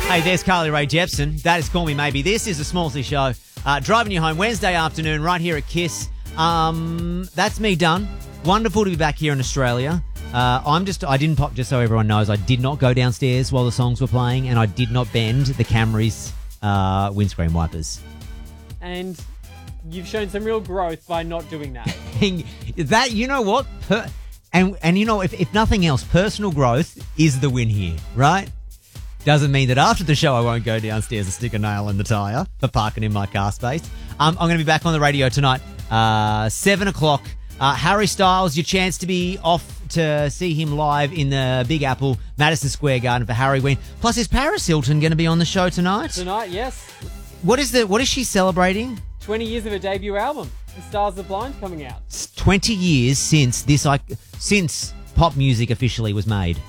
Hey, there's Carly Rae Jepsen. That is Call Me Maybe. This is the Smallsy Show. Driving you home Wednesday afternoon right here at KISS. That's me done. Wonderful to be back here in Australia. I didn't pop, just so everyone knows, I did not go downstairs while the songs were playing, and I did not bend the Camry's windscreen wipers. And you've shown some real growth by not doing that. That, you know what? And you know, if nothing else, personal growth is the win here, right? Doesn't mean that after the show I won't go downstairs and stick a nail in the tyre for parking in my car space. I'm going to be back on the radio tonight, 7 o'clock. Harry Styles, your chance to be off to see him live in the Big Apple, Madison Square Garden for Harry Ween. Plus, is Paris Hilton going to be on the show tonight? Tonight, yes. What is she celebrating? 20 years of her debut album, The Stars Are Blind, coming out. 20 years since pop music officially was made.